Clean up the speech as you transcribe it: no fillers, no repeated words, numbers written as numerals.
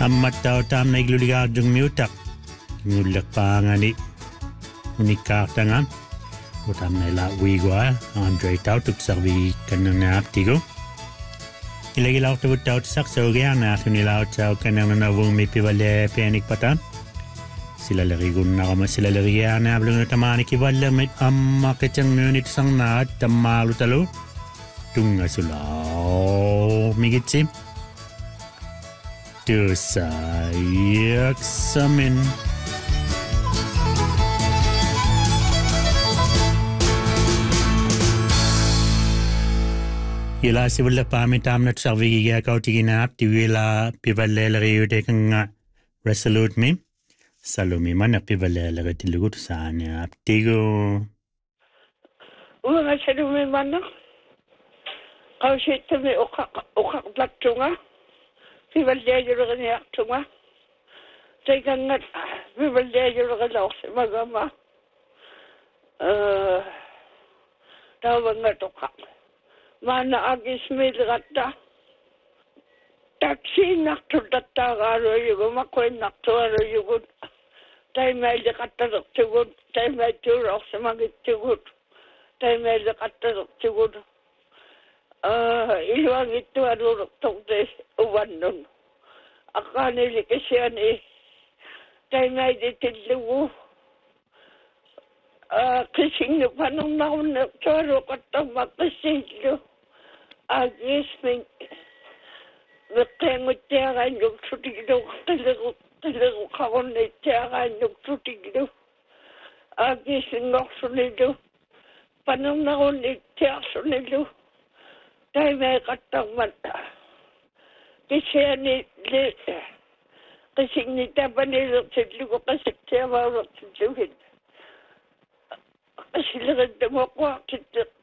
Ammattau taamna igluligaarjungmiutak ngullerpaangani unikkaartanga utamna ila uigua Andre tautuk sarvi kannanaaptigu ilagilaartavut saksogiarnaarlunilaartau kannernavumi pivale pianik pata silalerigunnaarama silaleriarnaavlunu tamaaniki vallermit ammaketangnuunit sarnaat tammaalutalu tungasulaa migitsi Dosa yaksamin Ila sivilla pamitamnat sarvigiga kautiginaap tiwila pivalleeleriutekanga resolute mi salumi mana pivalleeleritillugut saaniap tigu Uanga salumi mana kausittami uqaqlattunga Pivalleejuluginiaqtunga taikangat pivalleejulugilaorsimagama tauvanngatuqa maana agismiilgatta taksiinartutattaagaaluayugu maquinnartualuayugut taimailiqattalertugut taimaittuulorsimagittugut taimailiqattalertugut iluangittualuulertorte uvannun aqaanilikisiani taimaititillugu qisingnu panernarunnaqtualuqattarma qissiillu aagismin meqqeenguttiagaannuksutiglu qilleruqarunniittiagaannuksutiglu aagisingorsunillu panernarunnittiarsunillu taimai qattarmat kisiani li qisingni tapanilertillugu qasittiamaulertillugit qasilerittumoquartitteq